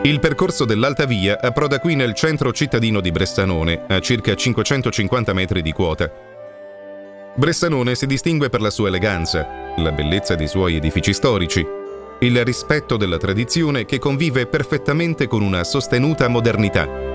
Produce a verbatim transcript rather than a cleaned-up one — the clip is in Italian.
Il percorso dell'Alta Via approda qui nel centro cittadino di Bressanone, a circa cinquecentocinquanta metri di quota. Bressanone si distingue per la sua eleganza, la bellezza dei suoi edifici storici, il rispetto della tradizione che convive perfettamente con una sostenuta modernità.